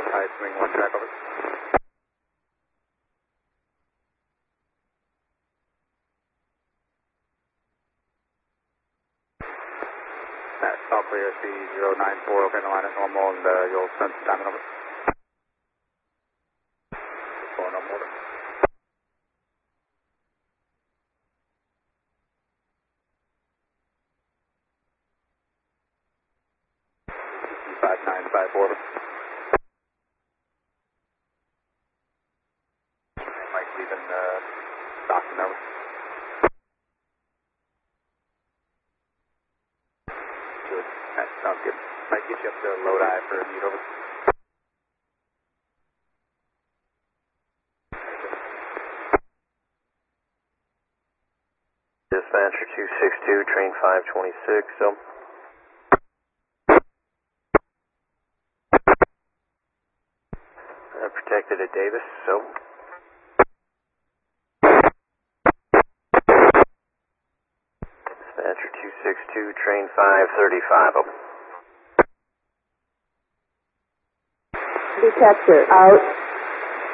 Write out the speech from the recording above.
Alright, swing 1 track over. South clear, C094, okay, the line is normal, and you'll send some timing over. Going on order. 5954. Mike leaving Stockton over. Good. That sounds good. Might get you up to load eye for a meet over. Dispatcher 262, train 526, so. Protected at Davis, so. Dispatcher 262, train 535, over. Detector out.